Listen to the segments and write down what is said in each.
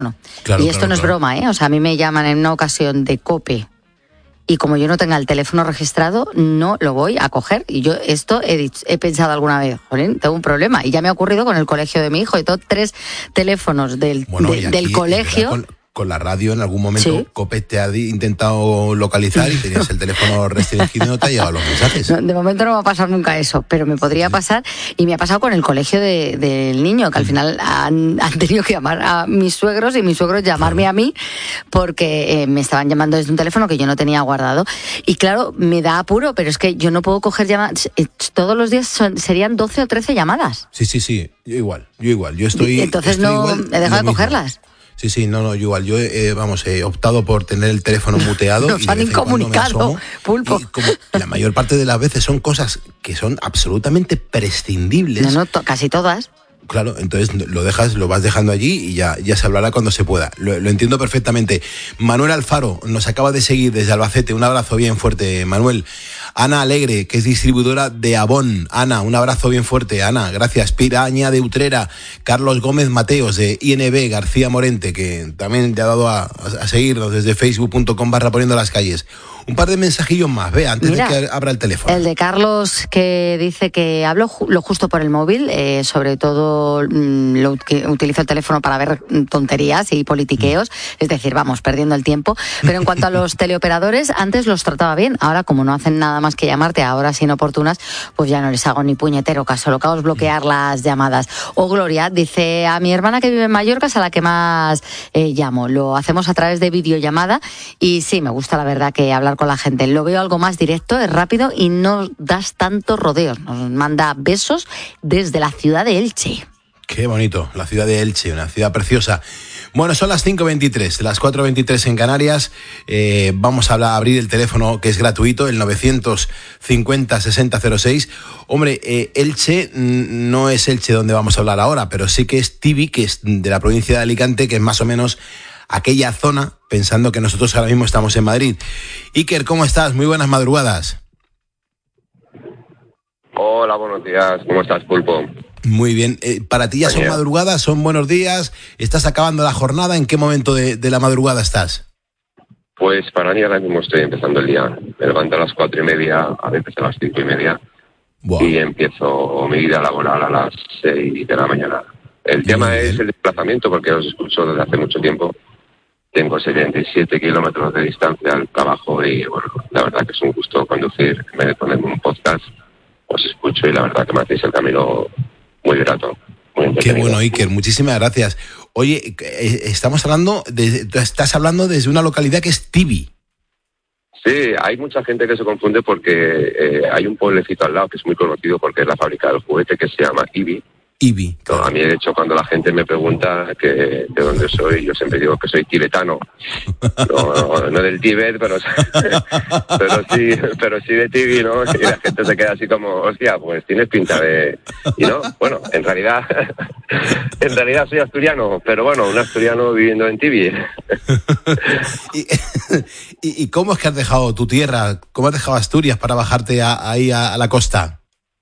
teléfono. Claro, y esto no es broma, ¿eh? O sea, a mí me llaman en una ocasión de COPE y como yo no tenga el teléfono registrado, no lo voy a coger. Y yo esto he pensado alguna vez, jolín, tengo un problema. Y ya me ha ocurrido con el colegio de mi hijo. Y todos 3 teléfonos del colegio. Con la radio en algún momento, sí. COPE te ha intentado localizar y tenías el teléfono restringido y no te ha llegado los mensajes. No, de momento no me va a pasar nunca eso, pero me podría pasar, y me ha pasado con el colegio del niño, que al final han tenido que llamar a mis suegros y mis suegros llamarme a mí porque me estaban llamando desde un teléfono que yo no tenía guardado. Y claro, me da apuro, pero es que yo no puedo coger llamadas. Todos los días serían 12 o 13 llamadas. Sí, yo igual. Yo estoy. Entonces estoy no igual, he dejado de cogerlas. Sí, no, yo igual. Yo he optado por tener el teléfono muteado. Nos han incomunicado, Pulpo. Y como la mayor parte de las veces son cosas que son absolutamente prescindibles. No, casi todas. Claro, entonces lo vas dejando allí y ya se hablará cuando se pueda. Lo entiendo perfectamente. Manuel Alfaro nos acaba de seguir desde Albacete. Un abrazo bien fuerte, Manuel. Ana Alegre, que es distribuidora de Avon. Ana, un abrazo bien fuerte. Ana, gracias. Piraña de Utrera. Carlos Gómez Mateos, de INB. García Morente, que también te ha dado a seguirnos desde facebook.com/poniendo las calles. Un par de mensajillos más, ve, antes de que abra el teléfono. El de Carlos, que dice que hablo lo justo por el móvil, sobre todo utilizo el teléfono para ver tonterías y politiqueos, es decir, vamos, perdiendo el tiempo. Pero en cuanto a los teleoperadores, antes los trataba bien, ahora como no hacen nada más que llamarte a horas inoportunas, pues ya no les hago ni puñetero caso, lo que hago es bloquear las llamadas. O Gloria dice, a mi hermana que vive en Mallorca es a la que más llamo, lo hacemos a través de videollamada y sí, me gusta la verdad que hablar con la gente. Lo veo algo más directo, es rápido y no das tantos rodeos. Nos manda besos desde la ciudad de Elche. Qué bonito, la ciudad de Elche, una ciudad preciosa. Bueno, son las 5:23, las 4:23 en Canarias. Vamos a abrir el teléfono que es gratuito, el 950-6006. Hombre, Elche no es Elche donde vamos a hablar ahora, pero sí que es Tibi, que es de la provincia de Alicante, que es más o menos aquella zona, pensando que nosotros ahora mismo estamos en Madrid. Iker, ¿cómo estás? Muy buenas madrugadas. Hola, buenos días. ¿Cómo estás, Pulpo? Muy bien. ¿Para ti ya son madrugadas? ¿Son buenos días? ¿Estás acabando la jornada? ¿En qué momento de la madrugada estás? Pues para mí ahora mismo estoy empezando el día. Me levanto a las 4:30, a veces a las 5:30. Wow. Y empiezo mi vida laboral a las 6 de la mañana. El tema es el desplazamiento, porque os escucho desde hace mucho tiempo. Tengo 77 kilómetros de distancia al trabajo y, bueno, la verdad que es un gusto conducir. En vez de ponerme un podcast, os escucho y la verdad que me hacéis el camino muy grato. Muy Qué bueno, Iker. Muchísimas gracias. Oye, estás hablando desde una localidad que es Tibi. Sí, hay mucha gente que se confunde porque hay un pueblecito al lado que es muy conocido porque es la fábrica del juguete que se llama Ibi. Claro. No, a mí, de hecho, cuando la gente me pregunta de dónde soy, yo siempre digo que soy tibetano. No del Tíbet, pero sí de Tibi, ¿no? Y la gente se queda así como, hostia, pues tienes pinta de... Y no, bueno, en realidad soy asturiano, pero bueno, un asturiano viviendo en Tibi. ¿Y cómo es que has dejado tu tierra? ¿Cómo has dejado Asturias para bajarte ahí a la costa?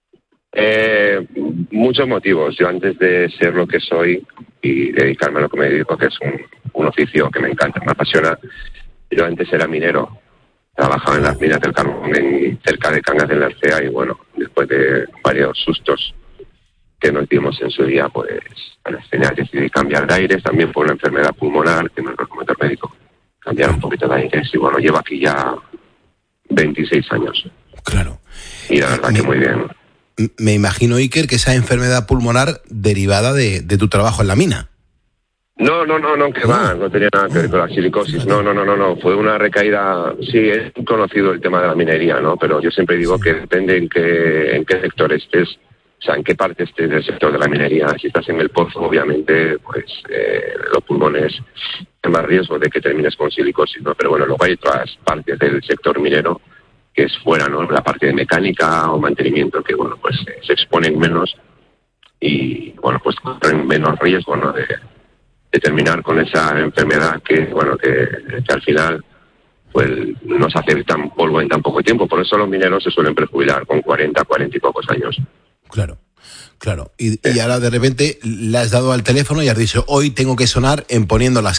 Muchos motivos. Yo, antes de ser lo que soy y dedicarme a lo que me dedico, que es un oficio que me encanta, me apasiona, yo antes era minero. Trabajaba en las minas del carbón cerca de Cangas del Narcea y, bueno, después de varios sustos que nos dimos en su día, pues al final decidí cambiar de aires, también por una enfermedad pulmonar que me recomendó el médico. Cambiar un poquito de aires y, bueno, llevo aquí ya 26 años. Claro. Y la verdad que muy bien. Me imagino, Iker, que esa enfermedad pulmonar derivada de tu trabajo en la mina. No, que va, no tenía nada que ver con la silicosis, no, fue una recaída. Sí, es conocido el tema de la minería, ¿no? Pero yo siempre digo que depende en qué sector estés, o sea, en qué parte estés del sector de la minería. Si estás en el pozo, obviamente, pues los pulmones tienen más riesgo de que termines con silicosis, ¿no? Pero bueno, luego hay otras partes del sector minero que es fuera, ¿no? La parte de mecánica o mantenimiento que, bueno, pues se exponen menos y, bueno, pues tienen menos riesgo, ¿no? De terminar con esa enfermedad que, bueno, que al final pues nos hace tan polvo en tan poco tiempo. Por eso los mineros se suelen prejubilar con 40 y pocos años. Claro. Y ahora de repente le has dado al teléfono y has dicho, hoy tengo que sonar en Poniendo las